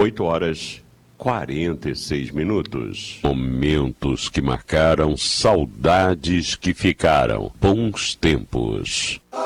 8h46. Momentos que marcaram, saudades que ficaram, bons tempos.